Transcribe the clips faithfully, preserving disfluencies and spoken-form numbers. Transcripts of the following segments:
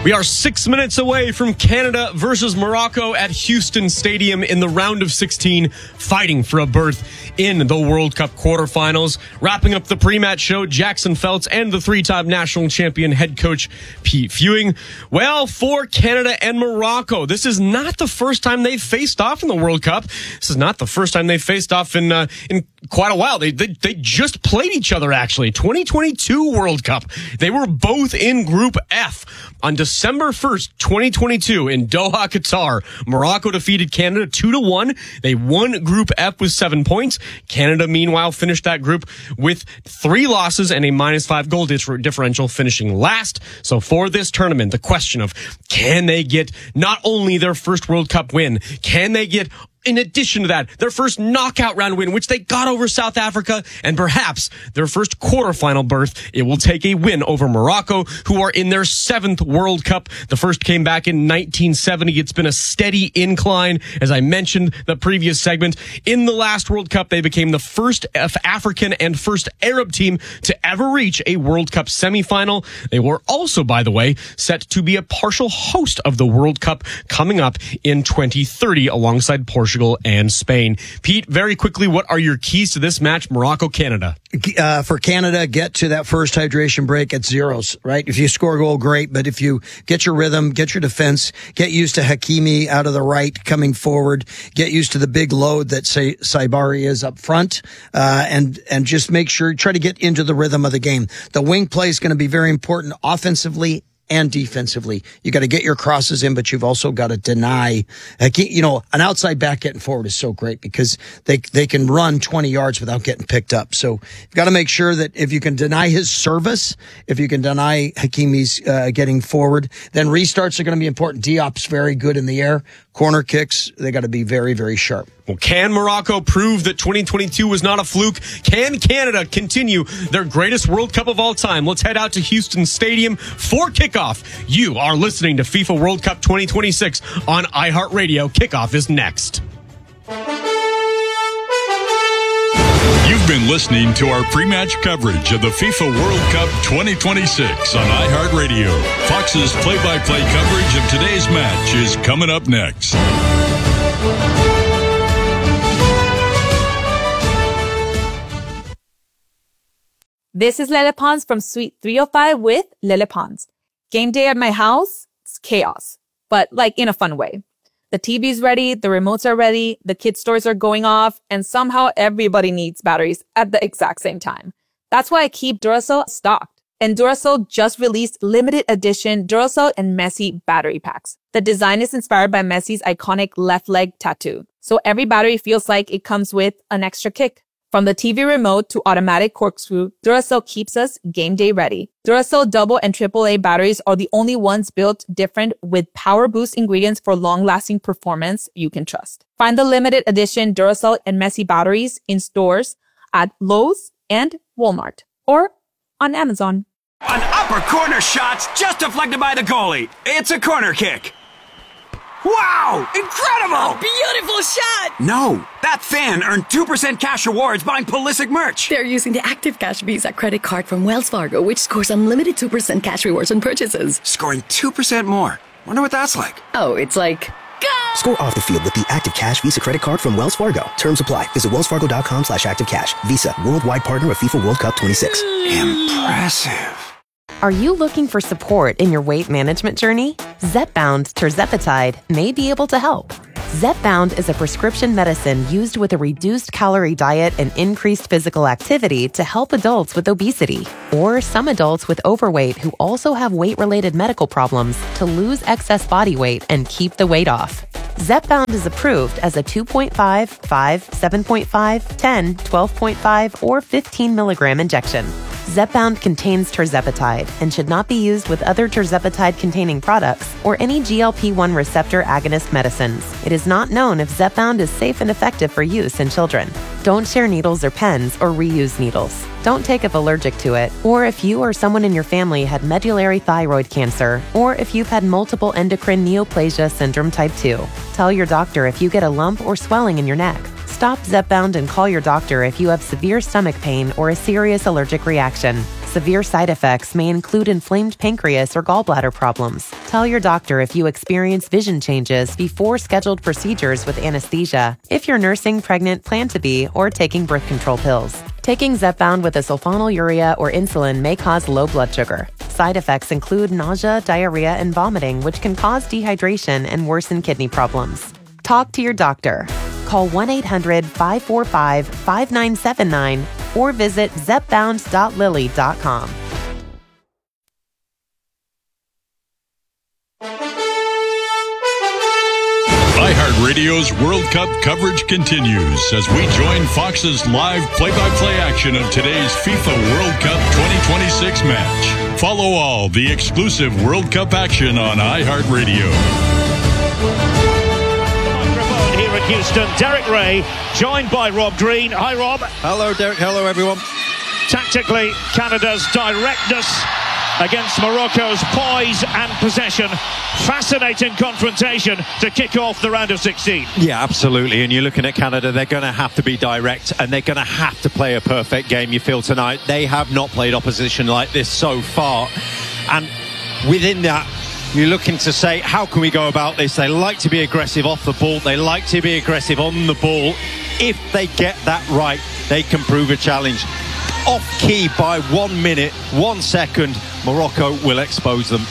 We are six minutes away from Canada versus Morocco at Houston Stadium in the round of sixteen, fighting for a berth in the World Cup quarterfinals. Wrapping up the pre-match show, Jackson Feltz and the three-time national champion head coach Pete Fewing. Well, for Canada and Morocco, this is not the first time they've faced off in the World Cup. This is not the first time they've faced off in uh, in quite a while. They, they they just played each other, actually. twenty twenty-two World Cup. They were both in Group F. On December first, twenty twenty-two, in Doha, Qatar, Morocco defeated Canada two to one. They won Group F with seven points. Canada, meanwhile, finished that group with three losses and a minus five goal differential, finishing last. So for this tournament, the question of can they get not only their first World Cup win, can they get, in addition to that, their first knockout round win, which they got over South Africa, and perhaps their first quarterfinal berth. It will take a win over Morocco, who are in their seventh World Cup. The first came back in nineteen seventy. It's been a steady incline. As I mentioned the previous segment, in the last World Cup, they became the first African and first Arab team to ever reach a World Cup semifinal. They were also, by the way, set to be a partial host of the World Cup coming up in twenty thirty alongside Portugal. Portugal and Spain. Pete, very quickly, what are your keys to this match, Morocco-Canada? Uh, for Canada, get to that first hydration break at zeros, right? If you score a goal, great. But if you get your rhythm, get your defense, get used to Hakimi out of the right coming forward, get used to the big load that say Saibari is up front, uh, and, and just make sure, try to get into the rhythm of the game. The wing play is going to be very important offensively and defensively. You got to get your crosses in, but you've also got to deny, you know, an outside back getting forward is so great because they, they can run twenty yards without getting picked up. So you've got to make sure that if you can deny his service, if you can deny Hakimi's, uh, getting forward, then restarts are going to be important. Diop's very good in the air. Corner kicks, they got to be very, very sharp. Well, can Morocco prove that twenty twenty-two was not a fluke? Can Canada continue their greatest World Cup of all time? Let's head out to Houston Stadium for kickoff. You are listening to FIFA World Cup twenty twenty-six on iHeartRadio. Kickoff is next. You've been listening to our pre-match coverage of the FIFA World Cup twenty twenty-six on iHeartRadio. Fox's play-by-play coverage of today's match is coming up next. This is Lele Pons from Suite three oh five with Lele Pons. Game day at my house, it's chaos, but like in a fun way. The T V's ready, the remotes are ready, the kids' toys are going off, and somehow everybody needs batteries at the exact same time. That's why I keep Duracell stocked. And Duracell just released limited edition Duracell and Messi battery packs. The design is inspired by Messi's iconic left leg tattoo, so every battery feels like it comes with an extra kick. From the T V remote to automatic corkscrew, Duracell keeps us game day ready. Duracell double and triple A batteries are the only ones built different with power boost ingredients for long-lasting performance you can trust. Find the limited edition Duracell and Messi batteries in stores at Lowe's and Walmart or on Amazon. An upper corner shot's just deflected by the goalie. It's a corner kick. Wow! Incredible! Beautiful shot! No, that fan earned two percent cash rewards buying Pulisic merch. They're using the Active Cash Visa credit card from Wells Fargo, which scores unlimited two percent cash rewards on purchases. Scoring two percent more. Wonder what that's like. Oh, it's like... Go! Score off the field with the Active Cash Visa credit card from Wells Fargo. Terms apply. Visit wellsfargo.com slash active cash. Visa, worldwide partner of FIFA World Cup twenty-six. Impressive. Are you looking for support in your weight management journey? Zepbound tirzepatide may be able to help. Zepbound is a prescription medicine used with a reduced calorie diet and increased physical activity to help adults with obesity or some adults with overweight who also have weight-related medical problems to lose excess body weight and keep the weight off. Zepbound is approved as a two point five, five, seven point five, ten, twelve point five, or fifteen milligram injection. Zepbound contains tirzepatide and should not be used with other tirzepatide-containing products or any G L P one receptor agonist medicines. It is not known if Zepbound is safe and effective for use in children. Don't share needles or pens or reuse needles. Don't take if allergic to it, or if you or someone in your family had medullary thyroid cancer, or if you've had multiple endocrine neoplasia syndrome type two. Tell your doctor if you get a lump or swelling in your neck. Stop Zepbound and call your doctor if you have severe stomach pain or a serious allergic reaction. Severe side effects may include inflamed pancreas or gallbladder problems. Tell your doctor if you experience vision changes before scheduled procedures with anesthesia, if you're nursing, pregnant, plan to be, or taking birth control pills. Taking Zepbound with a sulfonylurea or insulin may cause low blood sugar. Side effects include nausea, diarrhea, and vomiting, which can cause dehydration and worsen kidney problems. Talk to your doctor. Call one eight hundred five four five five nine seven nine or visit zepbound dot lilly dot com. iHeartRadio's World Cup coverage continues as we join Fox's live play-by-play action of today's FIFA World Cup twenty twenty-six match. Follow all the exclusive World Cup action on iHeartRadio. Here in Houston, Derek Ray, joined by Rob Green. Hi, Rob. Hello, Derek. Hello, everyone. Tactically, Canada's directness against Morocco's poise and possession. Fascinating confrontation to kick off the round of sixteen. Yeah, absolutely. And you're looking at Canada, they're going to have to be direct and they're going to have to play a perfect game, you feel, tonight. They have not played opposition like this so far. And within that, you're looking to say, how can we go about this? They like to be aggressive off the ball. They like to be aggressive on the ball. If they get that right, they can prove a challenge. Off key by one minute, one second, Morocco will expose them.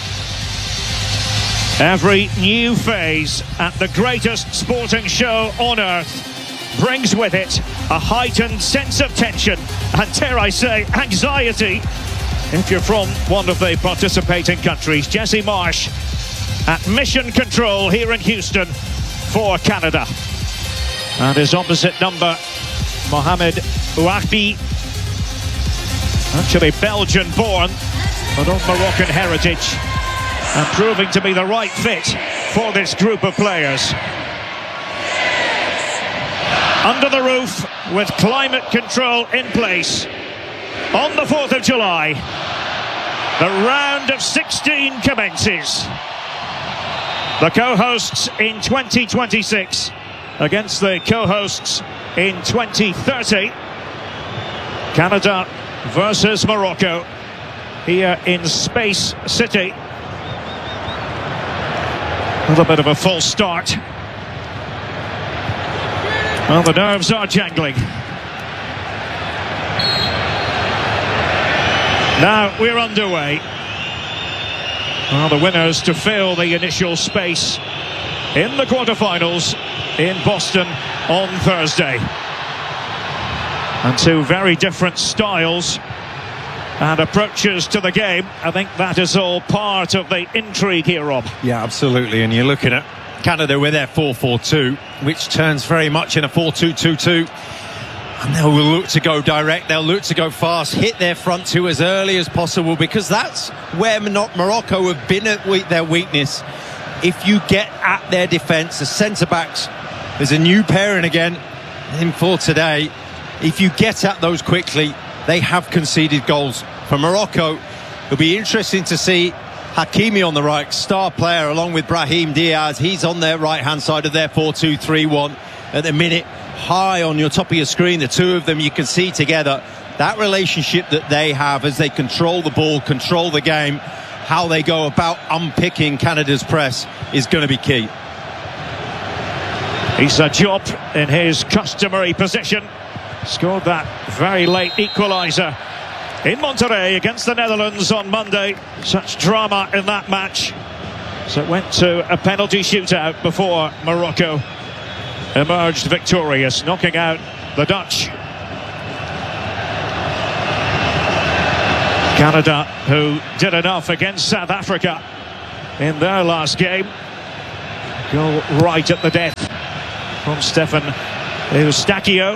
Every new phase at the greatest sporting show on earth brings with it a heightened sense of tension and, dare I say, anxiety. If you're from one of the participating countries, Jesse Marsh at mission control here in Houston for Canada. And his opposite number, Mohamed Ouahbi, actually Belgian born, but of Moroccan heritage, and proving to be the right fit for this group of players. Under the roof with climate control in place on the fourth of July. The round of sixteen commences. The co-hosts in twenty twenty-six against the co-hosts in twenty thirty. Canada versus Morocco here in Space City. A little bit of a false start. Well, the nerves are jangling. Now we're underway. Well, the winners to fill the initial space in the quarterfinals in Boston on Thursday. And two very different styles and approaches to the game. I think that is all part of the intrigue here, Rob. Yeah, absolutely. And you're looking at Canada with their four four two, which turns very much in a four two two two. And they'll look to go direct, they'll look to go fast, hit their front two as early as possible, because that's where Morocco have been at their weakness. If you get at their defence, the centre-backs, there's a new pairing again in for today. If you get at those quickly, they have conceded goals. For Morocco, it'll be interesting to see Hakimi on the right, star player, along with Brahim Diaz. He's on their right-hand side of their four two three one at the minute. High on your top of your screen, the two of them you can see together. That relationship that they have as they control the ball, control the game, how they go about unpicking Canada's press is going to be key. Issa Diop in his customary position scored that very late equaliser in Monterrey against the Netherlands on Monday. Such drama in that match. So it went to a penalty shootout before Morocco emerged victorious, knocking out the Dutch. Canada, who did enough against South Africa in their last game. Goal right at the death from Stefan Eustachio.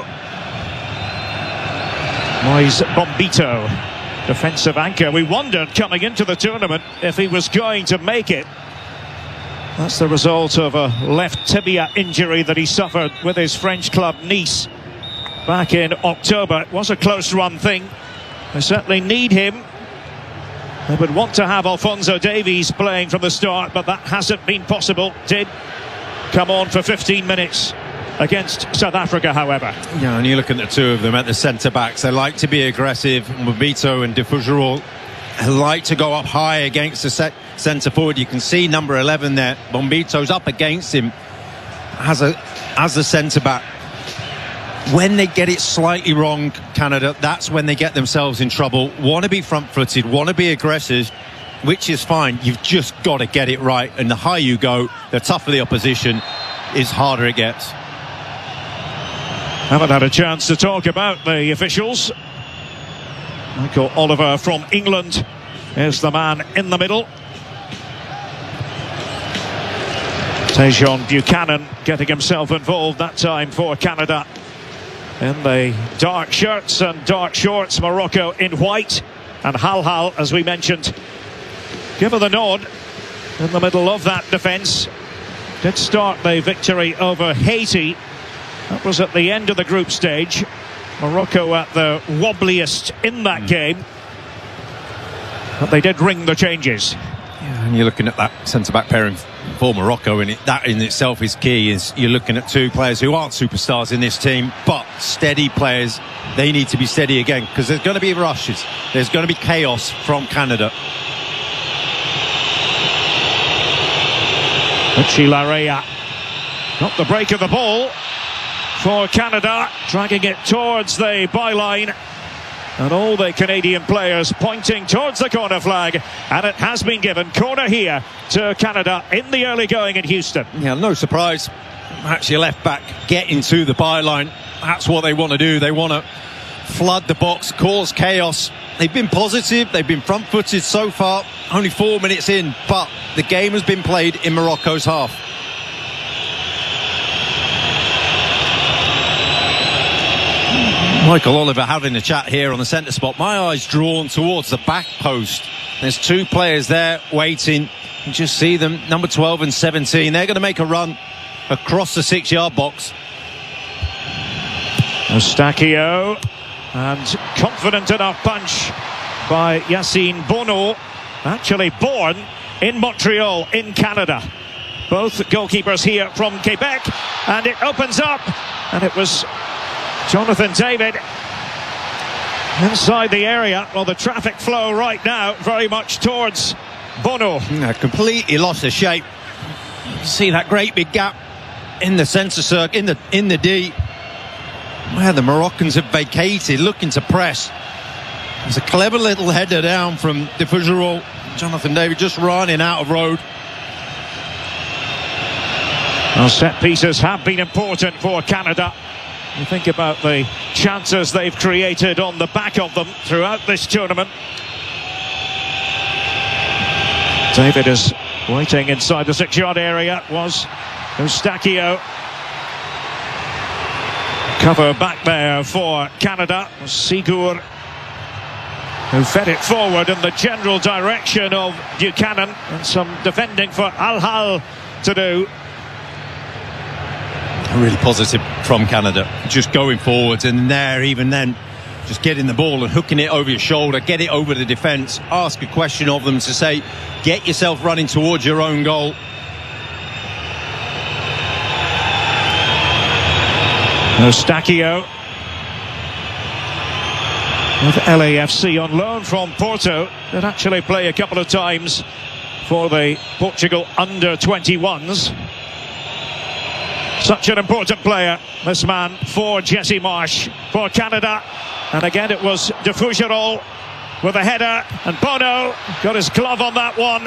Moise Bombito, defensive anchor. We wondered coming into the tournament if he was going to make it. That's the result of a left tibia injury that he suffered with his French club Nice back in October. It was a close run thing. They certainly need him. They would want to have Alphonso Davies playing from the start, but that hasn't been possible. Did come on for fifteen minutes against South Africa, however. Yeah, and you look at the two of them at the centre-backs. They like to be aggressive. Mbito and Defugeral like to go up high against the set centre-forward. You can see number eleven there. Mbito's up against him as, a, as the centre-back. When they get it slightly wrong, Canada, that's when they get themselves in trouble. Want to be front-footed, want to be aggressive, which is fine. You've just got to get it right. And the higher you go, the tougher the opposition is, harder it gets. Haven't had a chance to talk about the officials. Michael Oliver from England is the man in the middle. Tajon Buchanan getting himself involved that time for Canada in the dark shirts and dark shorts. Morocco in white, and Hal Hal, as we mentioned, give her the nod in the middle of that defence. Did start the victory over Haiti. That was at the end of the group stage. Morocco at the wobbliest in that mm. game, but they did ring the changes. Yeah, and you're looking at that centre-back pairing for Morocco, and it, that in itself is key. Is you're looking at two players who aren't superstars in this team, but steady players. They need to be steady again, because there's going to be rushes. There's going to be chaos from Canada. Richie Larea got the break of the ball for Canada, dragging it towards the byline, and all the Canadian players pointing towards the corner flag, and it has been given. Corner here to Canada in the early going in Houston. Yeah, no surprise. Actually, left back getting to the byline. That's what they want to do. They want to flood the box, cause chaos. They've been positive, they've been front-footed so far. Only four minutes in, but the game has been played in Morocco's half. Michael Oliver having a chat here on the centre spot. My eyes drawn towards the back post. There's two players there waiting. You just see them, number twelve and seventeen. They're going to make a run across the six-yard box. Eustáquio, and confident enough punch by Yacine Bono, actually born in Montreal in Canada. Both goalkeepers here from Quebec, and it opens up, and it was Jonathan David inside the area. Well, the traffic flow right now very much towards Bono. Yeah, completely lost the shape. You see that great big gap in the centre circle, in the in the D, where the Moroccans have vacated, looking to press. There's a clever little header down from Defugeral. Jonathan David just running out of road. Well, set pieces have been important for Canada. You think about the chances they've created on the back of them throughout this tournament. David is waiting inside the six-yard area. Was Eustáquio. Cover back there for Canada. Sigur, who fed it forward in the general direction of Buchanan, and some defending for Al Hal to do. Really positive from Canada, just going forwards, and there, even then, just getting the ball and hooking it over your shoulder, get it over the defence, ask a question of them to say, get yourself running towards your own goal. Eustáquio with L A F C on loan from Porto. Did actually play a couple of times for the Portugal under twenty-ones. Such an important player, this man, for Jesse Marsh, for Canada. And again, it was Defugeral with a header, and Bono got his glove on that one.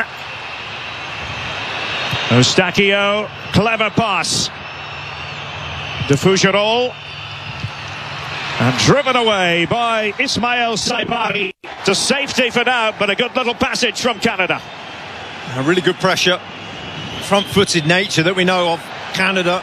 Eustáquio, clever pass. Defugeral, and driven away by Ismail Saibari to safety for now, but a good little passage from Canada. A really good pressure, front-footed nature that we know of Canada.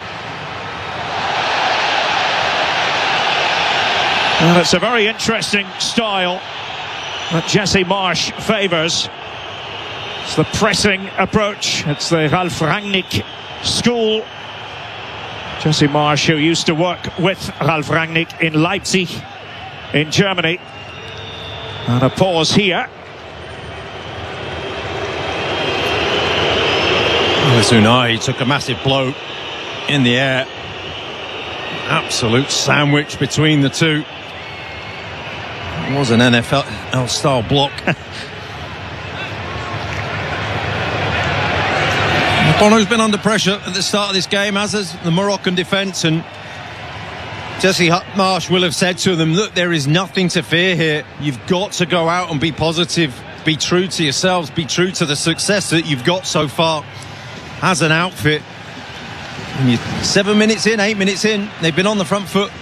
And it's a very interesting style that Jesse Marsh favours. It's the pressing approach. It's the Ralf Rangnick school. Jesse Marsh, who used to work with Ralf Rangnick in Leipzig in Germany. And a pause here. Well, Unai took a massive blow in the air. Absolute sandwich between the two. It was an N F L style block. Bono's been under pressure at the start of this game, as has the Moroccan defence, and Jesse Marsch will have said to them, look, there is nothing to fear here. You've got to go out and be positive, be true to yourselves, be true to the success that you've got so far as an outfit. And you're seven minutes in, eight minutes in, they've been on the front foot.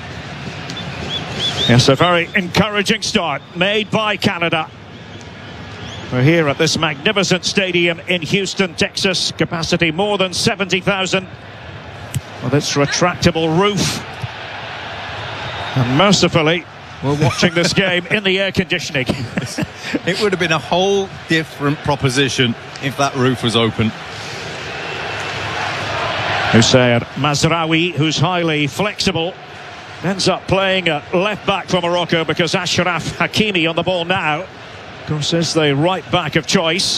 Yes, a very encouraging start made by Canada. We're here at this magnificent stadium in Houston, Texas. Capacity more than seventy thousand. With its retractable roof. And mercifully, we're watching this game in the air conditioning. It would have been a whole different proposition if that roof was open. Hussein Mazraoui, who's highly flexible, ends up playing at left back for Morocco because Achraf Hakimi on the ball now. Of course, is the right back of choice.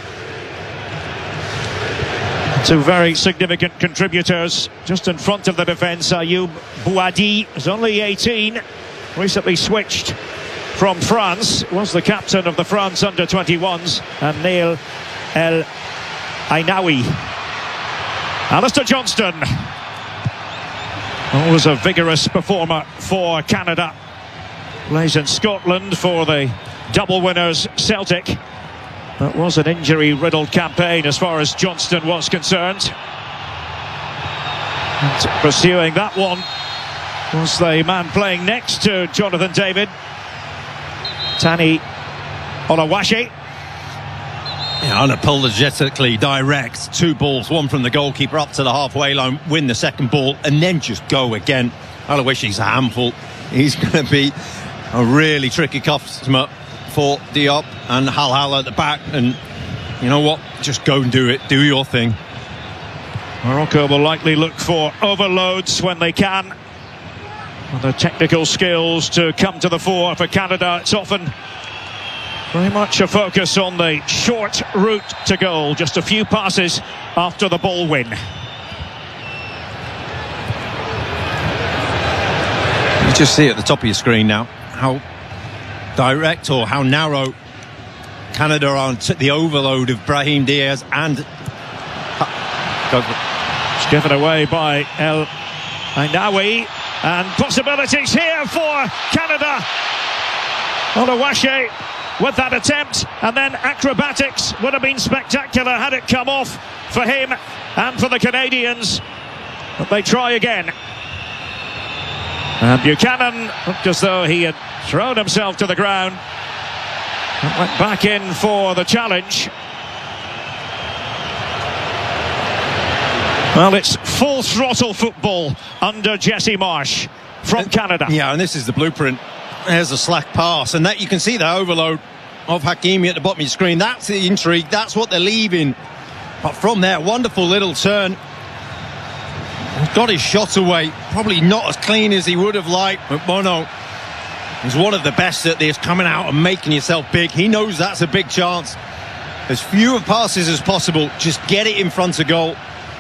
Two very significant contributors just in front of the defence. Ayoub Bouadi is only eighteen, recently switched from France, was the captain of the France under twenty-ones, and Nail El Ainaoui. Alistair Johnston, always a vigorous performer for Canada, plays in Scotland for the double winners Celtic. That was an injury-riddled campaign as far as Johnston was concerned. And pursuing that one was the man playing next to Jonathan David, Tani Olawashi. Yeah, unapologetically direct. Two balls, one from the goalkeeper up to the halfway line, win the second ball, and then just go again. Olawashi's a handful. He's going to be a really tricky customer for Diop and Hal Hal at the back, and you know what, just go and do it, do your thing. Morocco will likely look for overloads when they can, and the technical skills to come to the fore. For Canada, it's often very much a focus on the short route to goal, just a few passes after the ball win. You just see at the top of your screen now how direct or how narrow Canada are on the overload of Brahim Diaz, and it's given away by El Ainaoui, and possibilities here for Canada. Olawashi with that attempt, and then acrobatics would have been spectacular had it come off for him and for the Canadians, but they try again. And Buchanan looked as though he had thrown himself to the ground and went back in for the challenge. Well, it's full throttle football under Jesse Marsch from Canada. Yeah, and this is the blueprint. There's a slack pass, and that you can see the overload of Hakimi at the bottom of your screen. That's the intrigue, that's what they're leaving. But from there, wonderful little turn. Got his shot away, probably not as clean as he would have liked, but Bono is one of the best at this, coming out and making yourself big. He knows that's a big chance. As few passes as possible, just get it in front of goal.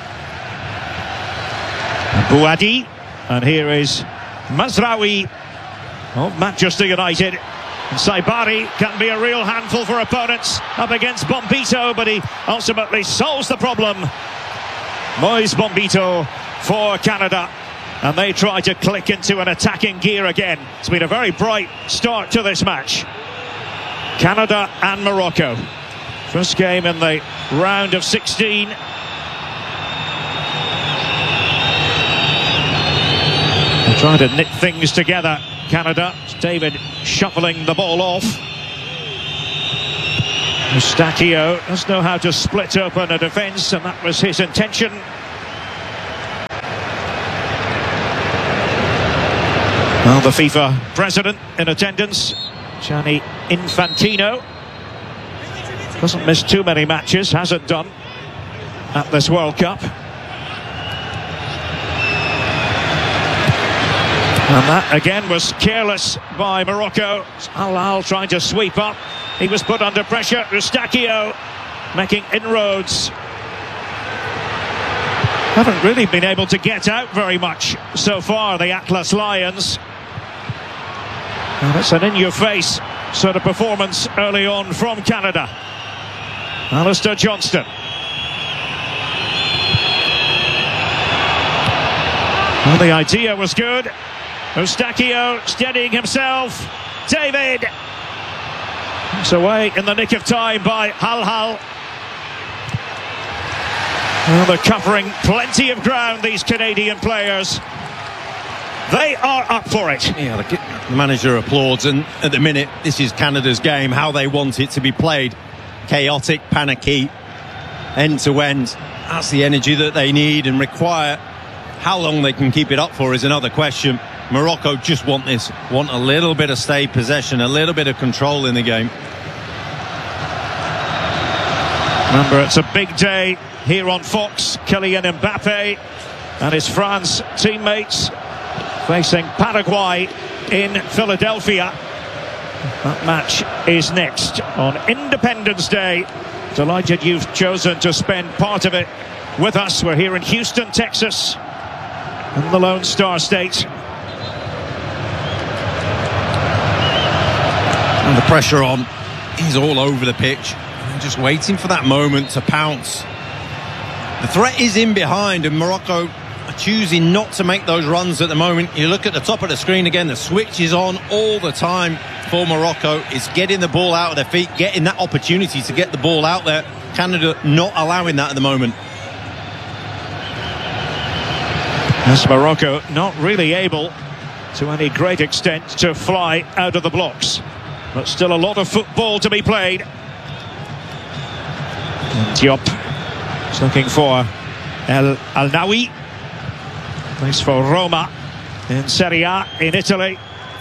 Bouadi, and here is Mazraoui of Manchester United. And Saibari can be a real handful for opponents up against Bombito, but he ultimately solves the problem. Moise Bombito for Canada, and they try to click into an attacking gear again. It's been a very bright start to this match. Canada and Morocco, first game in the round of sixteen. They're trying to knit things together, Canada. David shuffling the ball off. Eustáquio does know how to split open a defence, and that was his intention. Well, the FIFA president in attendance, Gianni Infantino, doesn't miss too many matches, hasn't done at this World Cup. And that again was careless by Morocco. Al Ahly trying to sweep up. He was put under pressure. Eustáquio making inroads. Haven't really been able to get out very much so far, the Atlas Lions. And it's an in-your-face sort of performance early on from Canada. Alistair Johnston. Well, the idea was good. Eustáquio steadying himself. David. It's away in the nick of time by Hal Hal. Well, they're covering plenty of ground, these Canadian players. They are up for it. Yeah, the, the manager applauds, and at the minute, this is Canada's game, how they want it to be played. Chaotic, panicky, end to end. That's the energy that they need and require. How long they can keep it up for is another question. Morocco just want this, want a little bit of stay possession, a little bit of control in the game. Remember, it's a big day here on Fox. Kylian Mbappe and his France teammates facing Paraguay in Philadelphia. That match is next on Independence Day. Delighted you've chosen to spend part of it with us. We're here in Houston, Texas, in the Lone Star State. And the pressure on, he's all over the pitch, just waiting for that moment to pounce. The threat is in behind, and Morocco are choosing not to make those runs at the moment. You look at the top of the screen again, the switch is on all the time for Morocco. It's getting the ball out of their feet, getting that opportunity to get the ball out there. Canada not allowing that at the moment. As Morocco not really able, to any great extent, to fly out of the blocks. But still a lot of football to be played. And Diop is looking for El Al-Nawi. Plays for Roma in Serie A in Italy.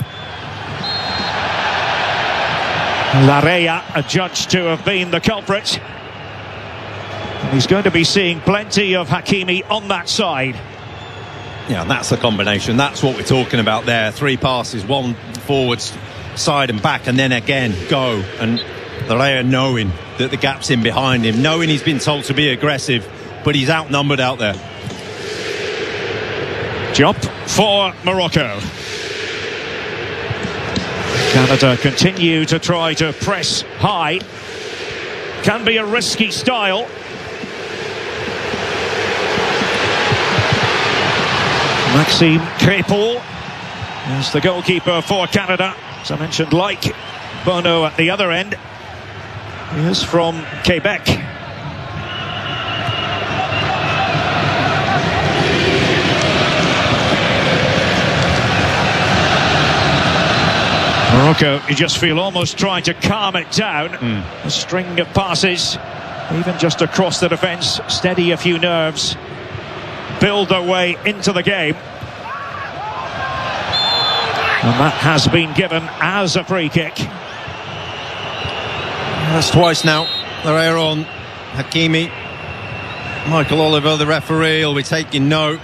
Larea adjudged to have been the culprit. And he's going to be seeing plenty of Hakimi on that side. Yeah, that's the combination. That's what we're talking about there. Three passes, one forwards, side and back, and then again go. And Larea knowing that the gap's in behind him, knowing he's been told to be aggressive, but he's outnumbered out there. Diop for Morocco. Canada continue to try to press high. Can be a risky style. Maxime Crépeau is the goalkeeper for Canada. As I mentioned, like Bono at the other end. He is from Quebec. Morocco, you just feel almost trying to calm it down. Mm. A string of passes, even just across the defence, steady a few nerves, build their way into the game. And that has been given as a free kick. That's twice now. They're on Hakimi. Michael Oliver, the referee, will be taking note.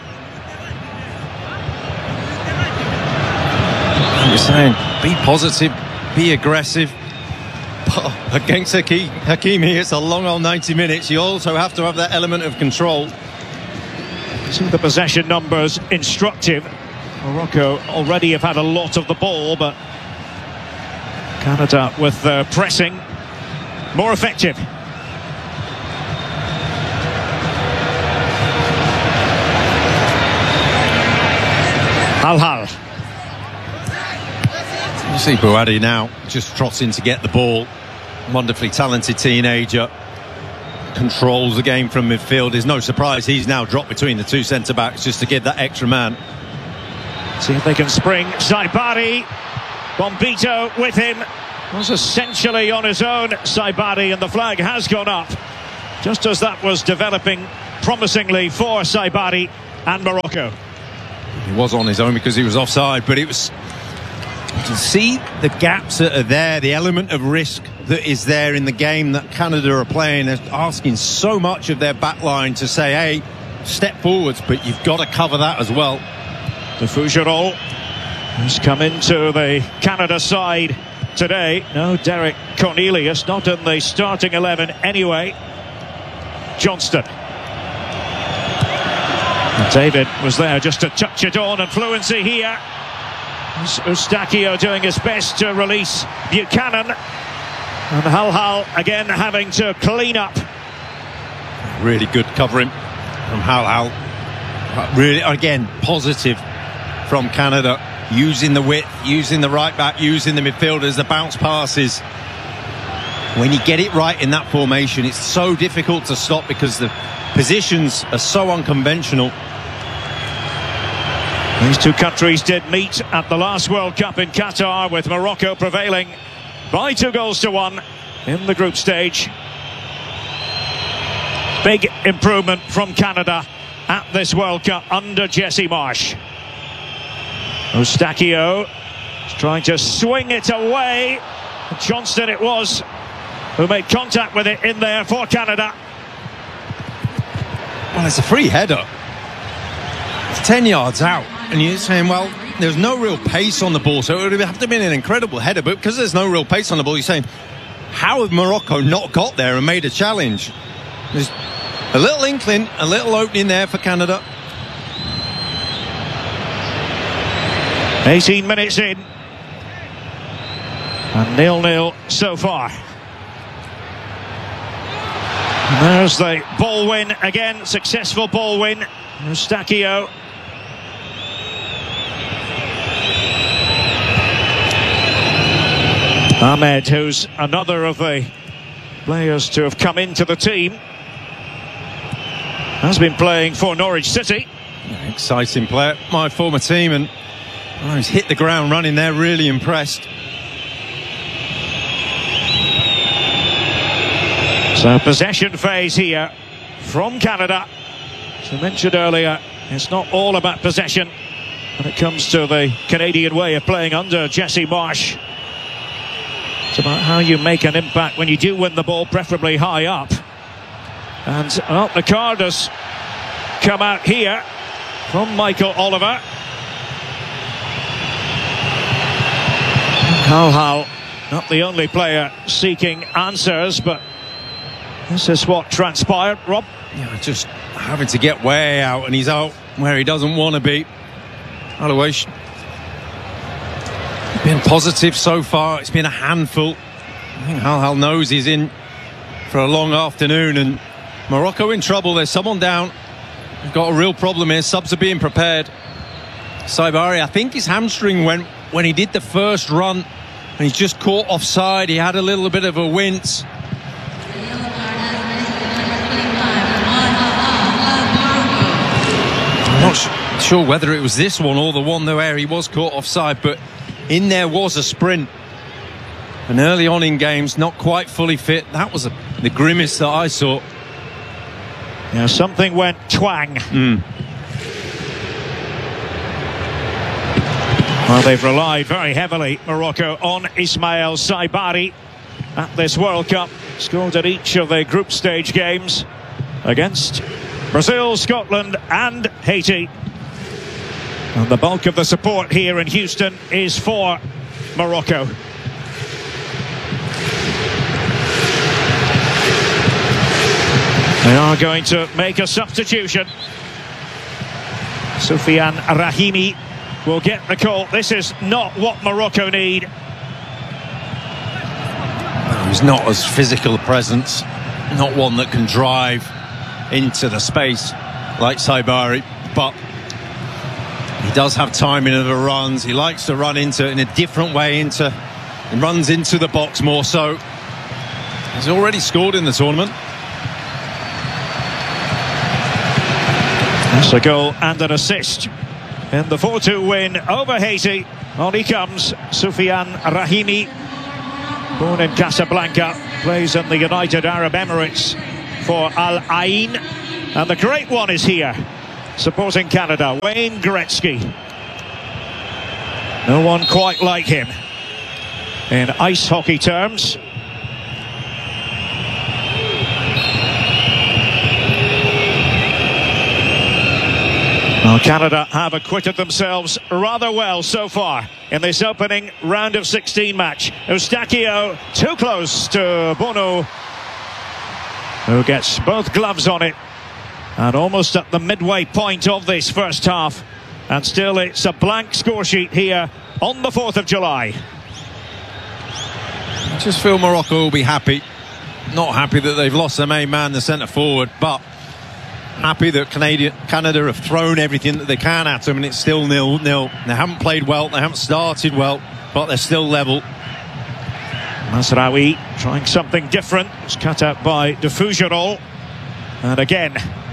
I'm just saying, be positive, be aggressive. But against Hakimi, it's a long old ninety minutes. You also have to have that element of control. See the possession numbers instructive. Morocco already have had a lot of the ball, but Canada with their pressing more effective. Al Hal. You see Bouhaddi now just trotting to get the ball. Wonderfully talented teenager. Controls the game from midfield. There's no surprise he's now dropped between the two centre-backs just to give that extra man. See if they can spring. Saibari. Bombito with him. Was essentially on his own, Saibari, and the flag has gone up. Just as that was developing promisingly for Saibari and Morocco. He was on his own because he was offside, but it was... You can see the gaps that are there, the element of risk that is there in the game that Canada are playing. They're asking so much of their back line to say, hey, step forwards, but you've got to cover that as well. The Fougerolles has come into the Canada side today. No, Derek Cornelius, not in the starting eleven anyway. Johnston. David was there just to touch it on, and fluency here. Eustáquio doing his best to release Buchanan, and Hal Hal again having to clean up. Really good covering from Hal Hal. Really, again, positive from Canada, using the width, using the right back, using the midfielders, the bounce passes. When you get it right in that formation, it's so difficult to stop because the positions are so unconventional. These two countries did meet at the last World Cup in Qatar, with Morocco prevailing by two goals to one in the group stage. Big improvement from Canada at this World Cup under Jesse Marsch. Eustáquio is trying to swing it away. Johnston it was who made contact with it in there for Canada. Well, it's a free header. It's ten yards out, and you're saying, well, there's no real pace on the ball, so it would have to have been an incredible header, but because there's no real pace on the ball, you're saying, how have Morocco not got there and made a challenge? There's a little inkling, a little opening there for Canada. eighteen minutes in, and nil nil so far. And there's the ball win again, successful ball win. Eustáquio. Ahmed, who's another of the players to have come into the team, has been playing for Norwich City. Exciting player, my former team, and oh, he's hit the ground running there, really impressed. So possession phase here from Canada. As I mentioned earlier, it's not all about possession when it comes to the Canadian way of playing under Jesse Marsch. It's about how you make an impact when you do win the ball, preferably high up. And well, the card has come out here from Michael Oliver. Hal Hal, not the only player seeking answers, but this is what transpired, Rob. Yeah, just having to get way out, and he's out where he doesn't want to be. Otherwise, been positive so far. It's been a handful. I think Hal Hal knows he's in for a long afternoon, and Morocco in trouble. There's someone down. We've got a real problem here. Subs are being prepared. Saibari, I think his hamstring went when he did the first run, and he's just caught offside. He had a little bit of a wince. I'm not sure whether it was this one or the one where he was caught offside, but in there was a sprint. And early on in games, not quite fully fit. That was a, the grimace that I saw. Yeah, something went twang. Mm. Well, they've relied very heavily, Morocco, on Ismail Saibari at this World Cup. Scored at each of the group stage games against Brazil, Scotland and Haiti. And the bulk of the support here in Houston is for Morocco. They are going to make a substitution. Soufiane Rahimi will get the call. This is not what Morocco need. He's not as physical a presence, not one that can drive into the space like Saibari, but he does have timing of the runs. He likes to run into in a different way, into and runs into the box more so. He's already scored in the tournament. That's a goal and an assist in the four two win over Haiti. On he comes, Soufiane Rahimi, born in Casablanca, plays in the United Arab Emirates for Al Ain. And the great one is here, supporting Canada, Wayne Gretzky. No one quite like him in ice hockey terms. Well, Canada have acquitted themselves rather well so far in this opening round of sixteen match. Eustáquio too close to Bono, who gets both gloves on it And almost at the midway point of this first half. And still it's a blank score sheet here on the fourth of July. I just feel Morocco will be happy. Not happy that they've lost their main man, the centre forward, but happy that Canada, Canada have thrown everything that they can at them, and it's still nil nil. They haven't played well, they haven't started well, but they're still level. Mazraoui trying something different. It's cut out by De Fougerolles. And again,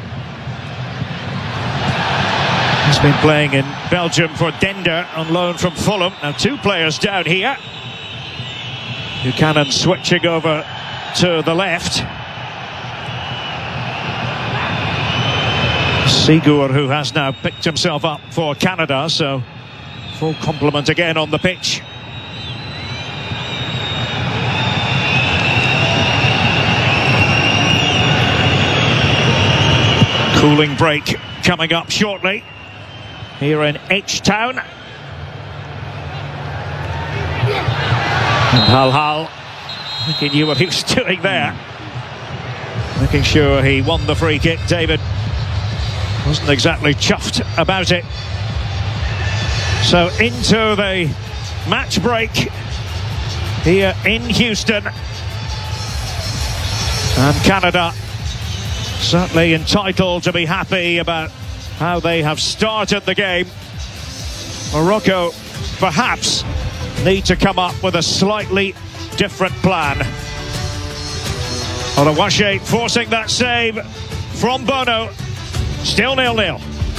he's been playing in Belgium for Dender on loan from Fulham. Now two players down here. Buchanan switching over to the left. Sigur, who has now picked himself up for Canada, so full complement again on the pitch. Cooling break coming up shortly here in H-Town. And Hal Hal, I think he knew what he was doing there. Making sure he won the free kick. David wasn't exactly chuffed about it. So into the match break here in Houston. And Canada certainly entitled to be happy about how they have started the game. Morocco perhaps need to come up with a slightly different plan. Olawashe forcing that save from Bono. Still nil nil.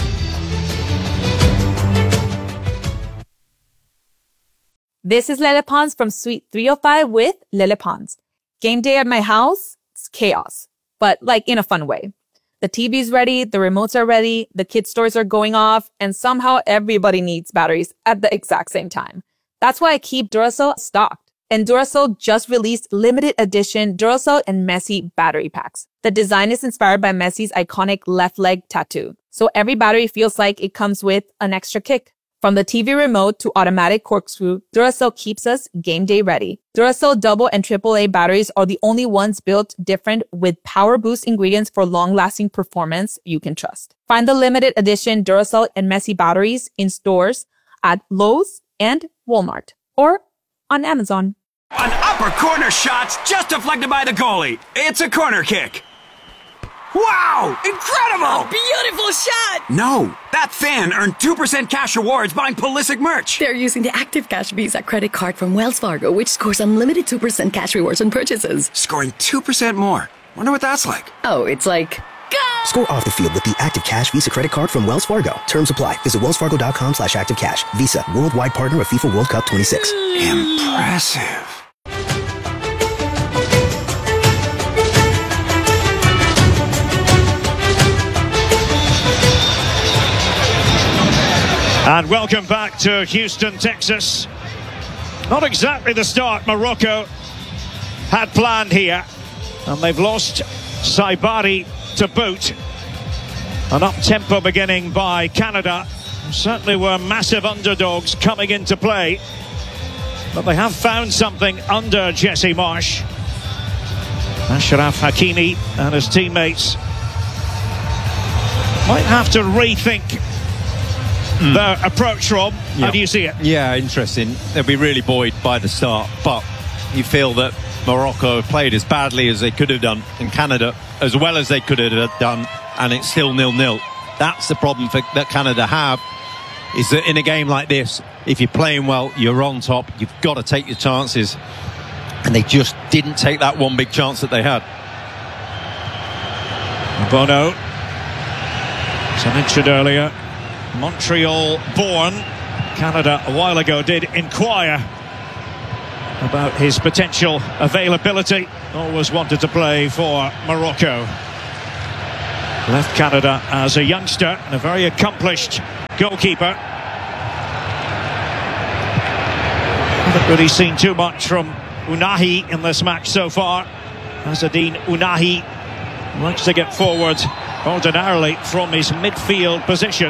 This is Lele Pons from Suite three oh five with Lele Pons. Game day at my house, it's chaos, but like in a fun way. The T V's ready, the remotes are ready, the kids' toys are going off, and somehow everybody needs batteries at the exact same time. That's why I keep Duracell stocked. And Duracell just released limited edition Duracell and Messi battery packs. The design is inspired by Messi's iconic left leg tattoo. So every battery feels like it comes with an extra kick. From the T V remote to automatic corkscrew, Duracell keeps us game day ready. Duracell double and triple A batteries are the only ones built different with power boost ingredients for long-lasting performance you can trust. Find the limited edition Duracell and Messi batteries in stores at Lowe's and Walmart or on Amazon. An upper corner shot's just deflected by the goalie. It's a corner kick. Wow! Incredible! Beautiful shot! No, that fan earned two percent cash rewards buying Pulisic merch. They're using the Active Cash Visa credit card from Wells Fargo, which scores unlimited two percent cash rewards on purchases. Scoring two percent more. Wonder what that's like. Oh, it's like... Go! Score off the field with the Active Cash Visa credit card from Wells Fargo. Terms apply. Visit wellsfargo.com slash activecash. Visa, worldwide partner of FIFA World Cup twenty-six. Impressive. And welcome back to Houston, Texas. Not exactly the start Morocco had planned here. And they've lost Saibari to boot. An up-tempo beginning by Canada. Certainly were massive underdogs coming into play. But they have found something under Jesse Marsch. Achraf Hakimi and his teammates might have to rethink mm. their approach, Rob. Yeah. How do you see it? Yeah, interesting. They'll be really buoyed by the start, but you feel that Morocco have played as badly as they could have done, and Canada as well as they could have done, and it's still nil nil. That's the problem for, that Canada have, is that in a game like this, if you're playing well, you're on top, you've got to take your chances, and they just didn't take that one big chance that they had. Bono, as I mentioned earlier, Montreal born. Canada a while ago did inquire about his potential availability. Always wanted to play for Morocco. Left Canada as a youngster and a very accomplished goalkeeper. Haven't really seen too much from Unahi in this match so far. Azzedine Unahi likes to get forward ordinarily from his midfield position.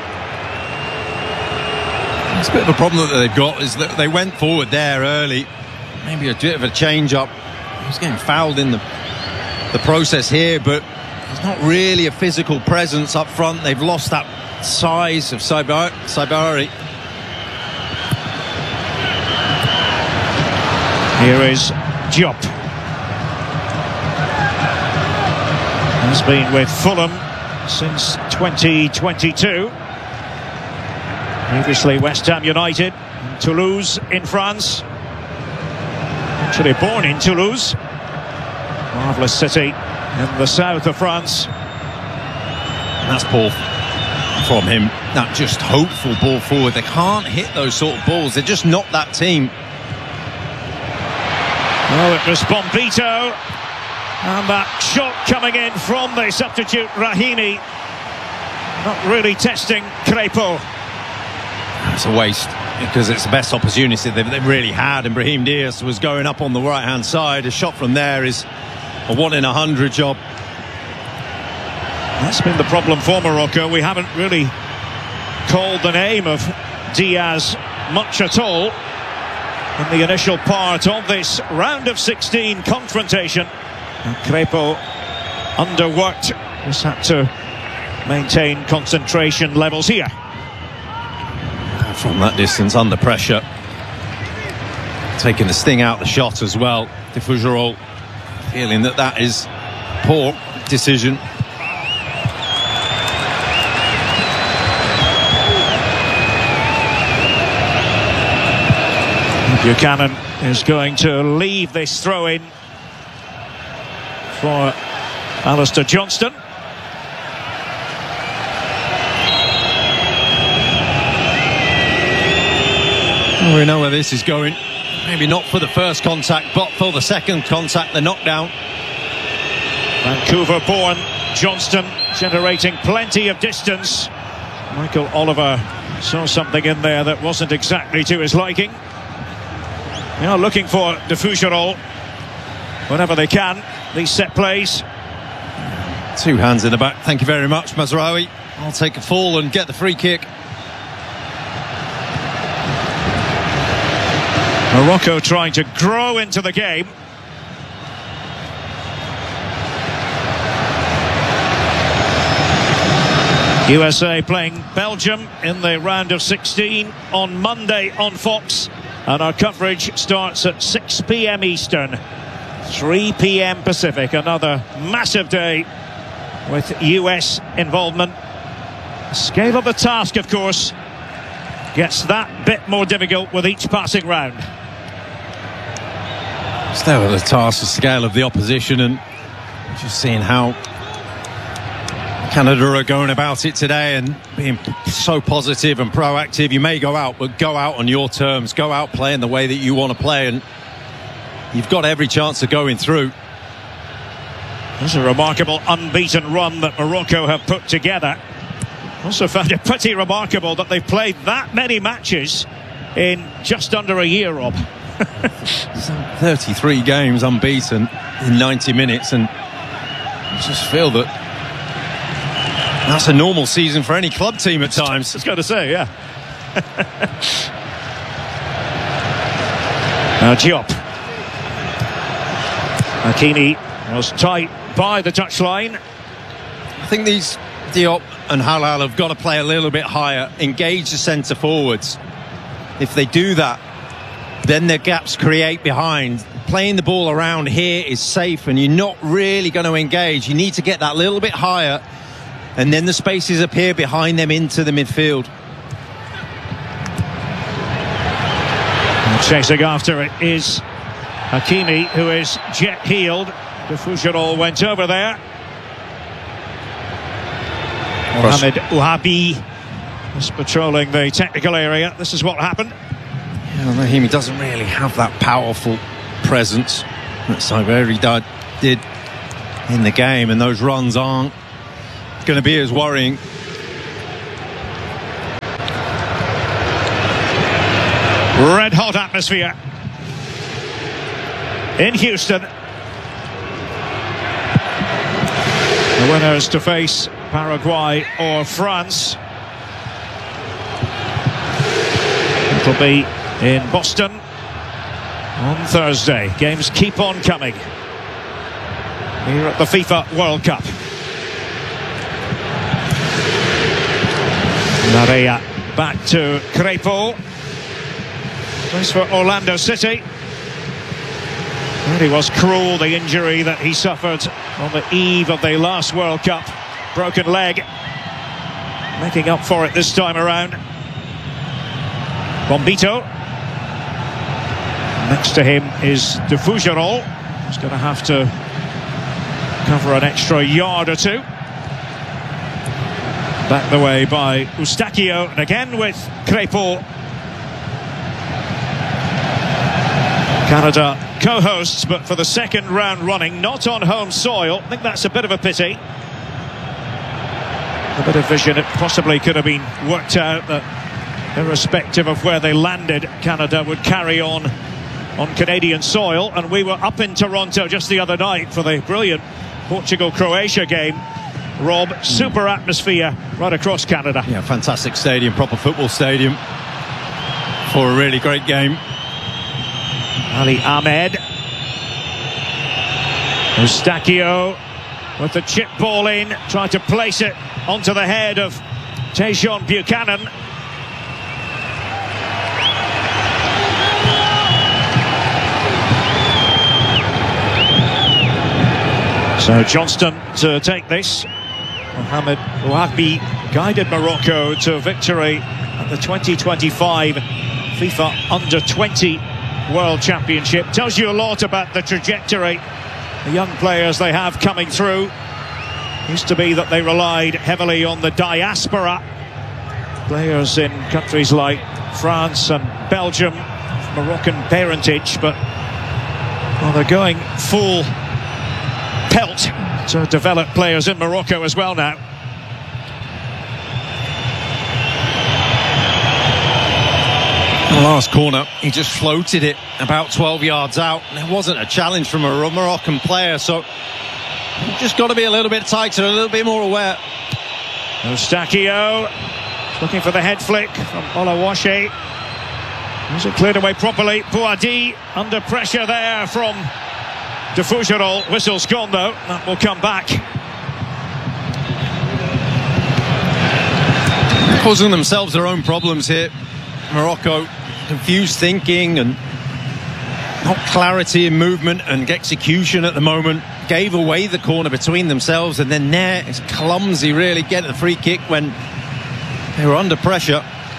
It's a bit of a problem that they've got is that they went forward there early. Maybe a bit of a change up. He was getting fouled in the the process here, but There's not really a physical presence up front. They've lost that size of Saibari. Saibari. Here is Diop. Has been with Fulham since twenty twenty-two. Previously West Ham United, and Toulouse in France. Actually born in Toulouse. Marvellous city in the south of France. And that's ball from him. That just hopeful ball forward. They can't hit those sort of balls. They're just not that team. Oh, it was Bombito. And that shot coming in from the substitute Rahimi. Not really testing Crepeau. It's a waste, because it's the best opportunity they've, they've really had. And Brahim Diaz was going up on the right-hand side. A shot from there is a one in a hundred job. That's been the problem for Morocco. We haven't really called the name of Diaz much at all in the initial part of this round of sixteen confrontation. And Crepeau underworked. Just had to maintain concentration levels here. From that distance, under pressure, taking the sting out the shot as well. De Fougerolles feeling that that is poor decision. Buchanan is going to leave this throw-in for Alistair Johnston. We know where this is going. Maybe not for the first contact, but for the second contact, the knockdown. Vancouver-born Johnston generating plenty of distance. Michael Oliver saw something in there that wasn't exactly to his liking. You know, looking for De Fougerolles whenever they can, these set plays. Two hands in the back. Thank you very much, Mazraoui. I'll take a fall and get the free kick. Morocco trying to grow into the game. U S A playing Belgium in the round of sixteen on Monday on Fox. And our coverage starts at six p m Eastern, three p m Pacific. Another massive day with U S involvement. The scale of the task, of course, gets that bit more difficult with each passing round. Still at the task, the scale of the opposition, and just seeing how Canada are going about it today and being so positive and proactive. You may go out, but go out on your terms. Go out playing the way that you want to play, and you've got every chance of going through. It's a remarkable unbeaten run that Morocco have put together. Also found it pretty remarkable that they've played that many matches in just under a year, Rob. thirty-three games unbeaten in ninety minutes, and I just feel that that's a normal season for any club team at times. I was going to say, yeah. Now Diop. Hakimi was tight by the touchline. I think these Diop and Halal have got to play a little bit higher, engage the centre forwards. If they do that, then their gaps create behind. Playing the ball around here is safe, and you're not really going to engage. You need to get that little bit higher, and then the spaces appear behind them into the midfield. And chasing after it is Hakimi, who is jet heeled. De Fougerolles went over there. Mohamed Ouahabi was patrolling the technical area. This is what happened. Yeah, Rahimi doesn't really have that powerful presence that Saibari did in the game, and those runs aren't going to be as worrying. Red hot atmosphere in Houston. The winners to face Paraguay or France. It'll be in Boston on Thursday. Games keep on coming here at the FIFA World Cup. Narea back to Crepeau. Plays for Orlando City. Really was cruel, the injury that he suffered on the eve of the last World Cup. Broken leg. Making up for it this time around. Bombito. Next to him is De Fougerolles. He's going to have to cover an extra yard or two. Back the way by Eustáquio, and again with Crepeau. Canada co-hosts, but for the second round running, not on home soil. I think that's a bit of a pity. A bit of vision, it possibly could have been worked out that irrespective of where they landed, Canada would carry on on Canadian soil. And we were up in Toronto just the other night for the brilliant Portugal-Croatia game. Rob, super atmosphere right across Canada. Yeah, fantastic stadium, proper football stadium for a really great game. Ali Ahmed. Eustáquio with the chip ball in, trying to place it onto the head of Tajon Buchanan. So Johnston to take this. Mohamed Ouahbi guided Morocco to victory at the twenty twenty-five FIFA Under twenty World Championship. Tells you a lot about the trajectory the young players they have coming through. Used to be that they relied heavily on the diaspora. Players in countries like France and Belgium, Moroccan parentage, but well, they're going full pelt to develop players in Morocco as well now. The last corner, he just floated it about twelve yards out. There wasn't a challenge from a Moroccan player, so you've just got to be a little bit tighter, a little bit more aware. Eustáquio looking for the head flick from Olawashe. Was it cleared away properly? Bouhaddi under pressure there from De Fougerolles. Whistle's gone though, that will come back. Causing themselves their own problems here. Morocco, confused thinking and not clarity in movement and execution at the moment. Gave away the corner between themselves, and then there is clumsy really getting the free kick when they were under pressure.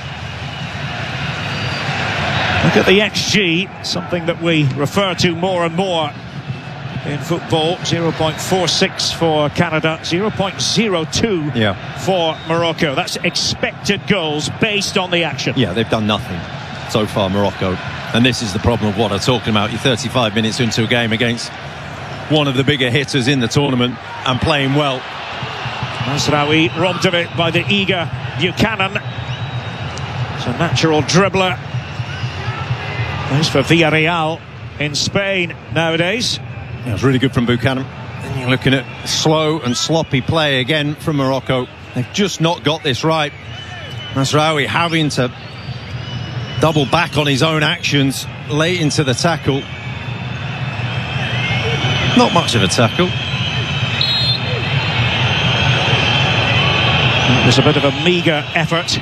Look at the X G, something that we refer to more and more in football. zero point four six for Canada, zero point zero two yeah. for Morocco. That's expected goals based on the action. Yeah, they've done nothing so far, Morocco. And this is the problem of what I'm talking about. You're thirty-five minutes into a game against one of the bigger hitters in the tournament and playing well. Mazraoui robbed of it by the eager Buchanan. It's a natural dribbler. Plays for Villarreal in Spain nowadays. Yeah, it was really good from Buchanan. And you're looking at slow and sloppy play again from Morocco. They've just not got this right. Mazraoui having to double back on his own actions late into the tackle. Not much of a tackle. It was a bit of a meagre effort.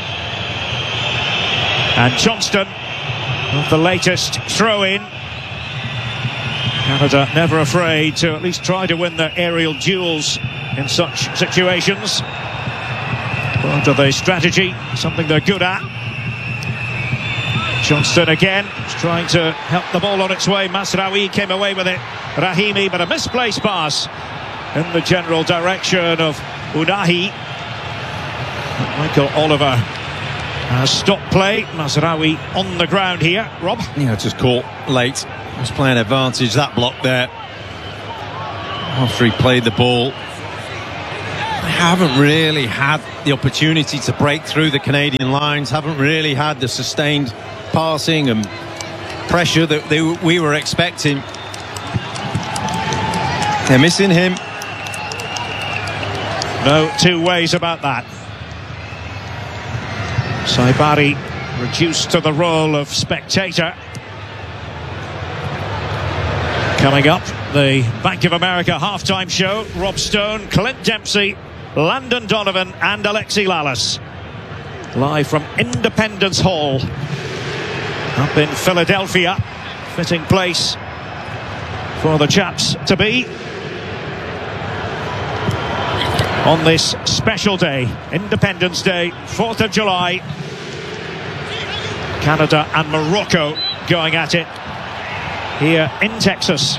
And Johnston with the latest throw-in. Canada never afraid to at least try to win their aerial duels in such situations. Part of the strategy, something they're good at. Johnston again, trying to help the ball on its way. Mazraoui came away with it. Rahimi, but a misplaced pass in the general direction of Ounahi. Michael Oliver has stopped play. Mazraoui on the ground here. Rob? Yeah, just caught late. Was playing advantage, that block there. After he played the ball. They haven't really had the opportunity to break through the Canadian lines. Haven't really had the sustained passing and pressure that they, we were expecting. They're missing him. No two ways about that. Saibari reduced to the role of spectator. Coming up, the Bank of America halftime show. Rob Stone, Clint Dempsey, Landon Donovan and Alexi Lalas. live from Independence Hall up in Philadelphia. Fitting place for the chaps to be on this special day, Independence Day, fourth of July. Canada and Morocco going at it here in Texas.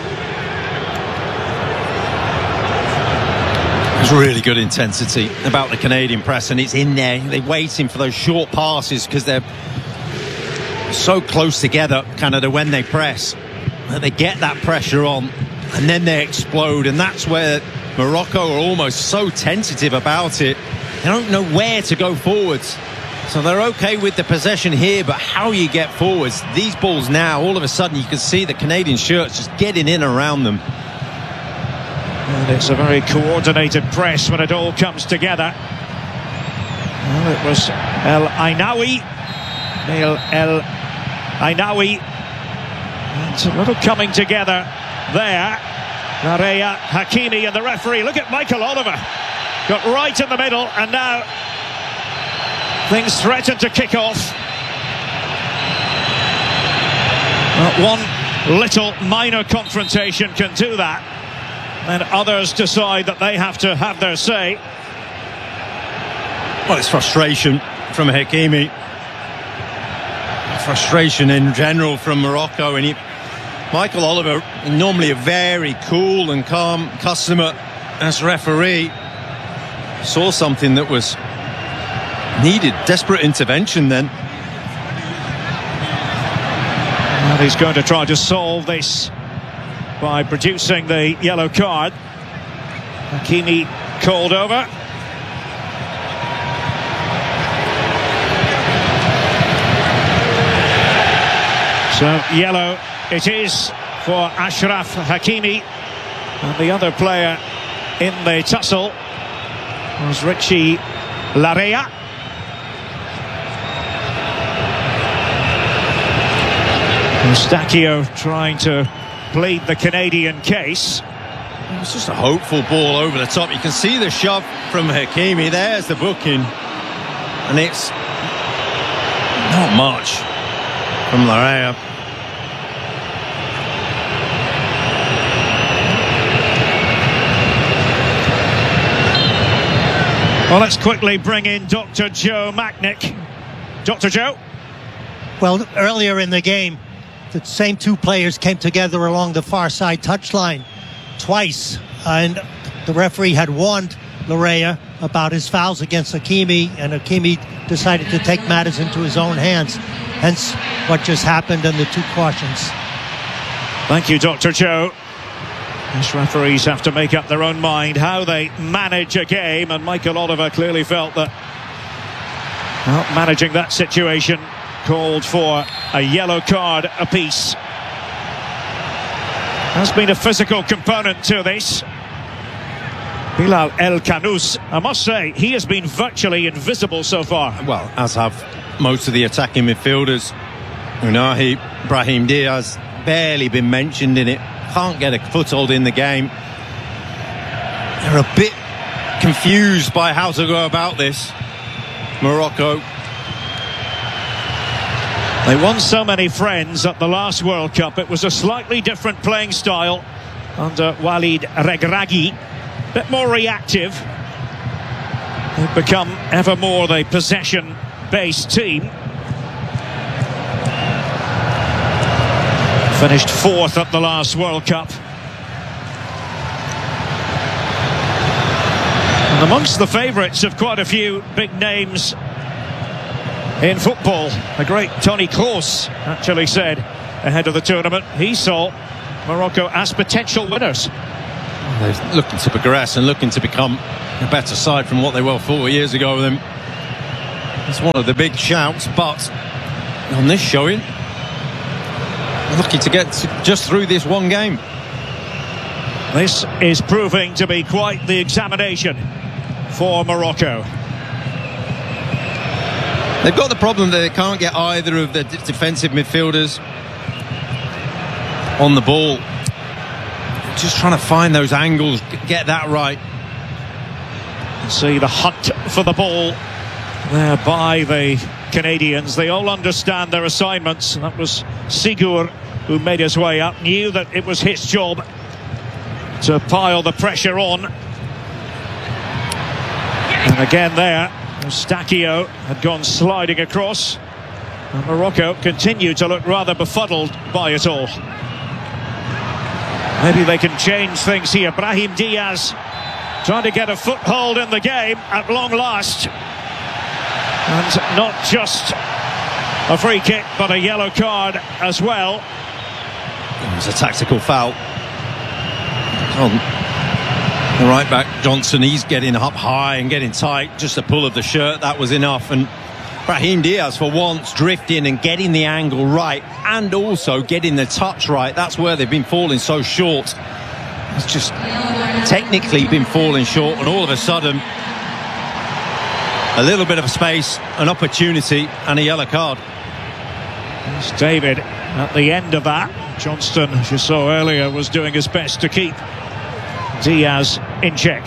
There's really good intensity about the Canadian press, and it's in there. They're waiting for those short passes because they're so close together, Canada, when they press. They get that pressure on and then they explode, and that's where Morocco are almost so tentative about it. They don't know where to go forwards. So they're okay with the possession here, but how you get forwards, these balls now, all of a sudden you can see the Canadian shirts just getting in around them. And it's a very coordinated press when it all comes together. Well, it was El Ainaoui. Nail El Ainaoui. It's a little coming together there. Larrea, Hakimi and the referee. Look at Michael Oliver. Got right in the middle, and now things threaten to kick off. Well, one little minor confrontation can do that. And others decide that they have to have their say. Well, it's frustration from Hakimi. Frustration in general from Morocco. And he, Michael Oliver, normally a very cool and calm customer as referee, saw something that was needed. Desperate intervention then. And he's going to try to solve this by producing the yellow card. Hakimi called over. So yellow it is for Achraf Hakimi, and the other player in the tussle was Richie Larrea. Eustáquio trying to plead the Canadian case. It was just a hopeful ball over the top. You can see the shove from Hakimi. There's the booking, and it's not much from Larrea. Well, let's quickly bring in Doctor Joe Macknick. Doctor Joe? Well, earlier in the game, the same two players came together along the far side touchline twice, and the referee had warned Larrea about his fouls against Hakimi, and Hakimi decided to take matters into his own hands. Hence what just happened and the two cautions. Thank you, Doctor Joe. These referees have to make up their own mind how they manage a game, and Michael Oliver clearly felt that well, managing that situation called for a yellow card apiece. Has been a physical component to this. Bilal El Khanous, I must say, he has been virtually invisible so far. Well, as have most of the attacking midfielders. Unahi, Brahim Diaz, barely been mentioned in it. Can't get a foothold in the game. They're a bit confused by how to go about this, Morocco. They won so many friends at the last World Cup. It was a slightly different playing style under Walid Regragui. A bit more reactive. They've become ever more the possession-based team. Finished fourth at the last World Cup. And amongst the favourites of quite a few big names in football, the great Tony Kroos actually said ahead of the tournament he saw Morocco as potential winners. They're looking to progress and looking to become a better side from what they were four years ago with them. It's one of the big shouts, but on this showing, lucky to get to just through this one game. This is proving to be quite the examination for Morocco. They've got the problem that they can't get either of the defensive midfielders on the ball. Just trying to find those angles, get that right. See the hunt for the ball there by the Canadians. They all understand their assignments. That was Sigur who made his way up, knew that it was his job to pile the pressure on. And again there, Eustáquio had gone sliding across, and Morocco continued to look rather befuddled by it all. Maybe they can change things here. Brahim Diaz trying to get a foothold in the game at long last. And not just a free kick, but a yellow card as well. It was a tactical foul on the right back Johnson. He's getting up high and getting tight. Just a pull of the shirt, that was enough. And Brahim Diaz, for once, drifting and getting the angle right, and also getting the touch right. That's where they've been falling so short. It's just technically been falling short, and all of a sudden, a little bit of space, an opportunity, and a yellow card. It's David at the end of that. Johnston, as you saw earlier, was doing his best to keep Diaz in check.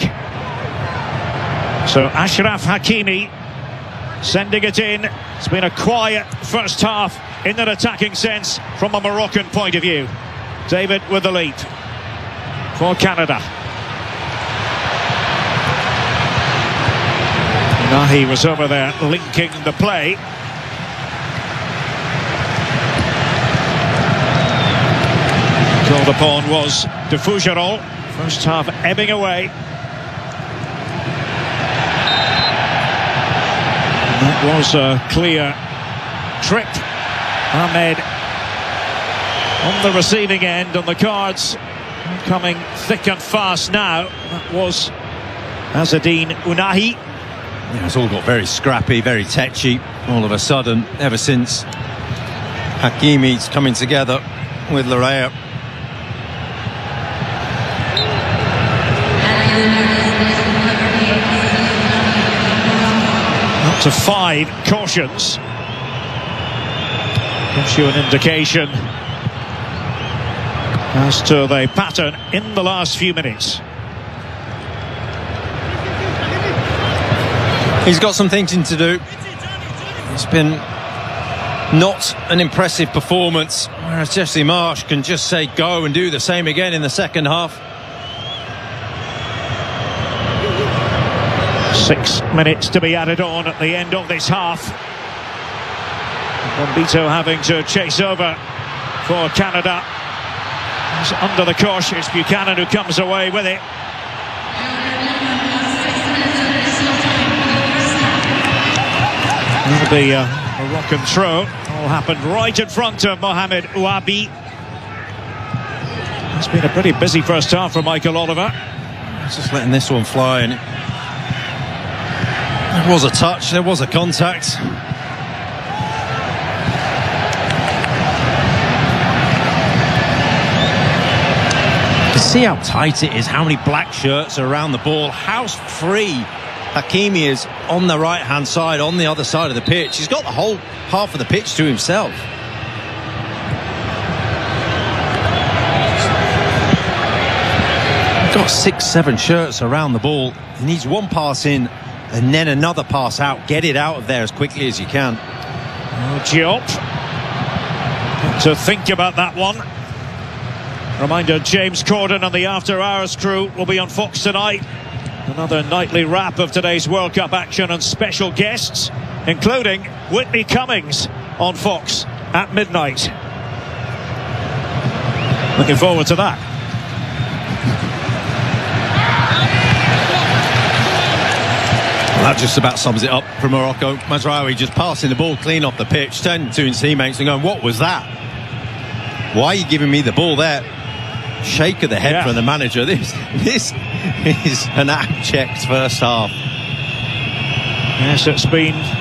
So Achraf Hakimi sending it in. It's been a quiet first half in an attacking sense from a Moroccan point of view. David with the lead for Canada. Nahi was over there linking the play. Called upon was De Fougerolles. First half ebbing away. That was a clear trick. Ahmed on the receiving end, and the cards coming thick and fast now. That was Azzedine Ounahi. Yeah, it's all got very scrappy, very tetchy all of a sudden, ever since Hakimi's coming together with Larrea. Up to five cautions. Gives you an indication as to the pattern in the last few minutes. He's got some thinking to do. It's been not an impressive performance, whereas Jesse Marsch can just say go and do the same again in the second half. Six minutes to be added on at the end of this half. Bombito having to chase over for Canada. He's under the cosh. It's Buchanan who comes away with it. That'll be a Moroccan throw. All happened right in front of Mohamed Ouabi. It's been a pretty busy first half for Michael Oliver. Just letting this one fly, and there was a touch, there was a contact. You can see how tight it is, how many black shirts are around the ball, how free Hakimi is on the right hand side, on the other side of the pitch. He's got the whole half of the pitch to himself. He's got six, seven shirts around the ball. He needs one pass in and then another pass out. Get it out of there as quickly as you can. Oh, Diop to think about that one. Reminder, James Corden and the After Hours crew will be on Fox tonight. Another nightly wrap of today's World Cup action and special guests, including Whitney Cummings on Fox at midnight. Looking forward to that. Well, that just about sums it up for Morocco. Mazraoui just passing the ball clean off the pitch, turning to his teammates and going, what was that? Why are you giving me the ball there? Shake of the head yeah. from the manager. This, this is an abject first half. Yes, it's been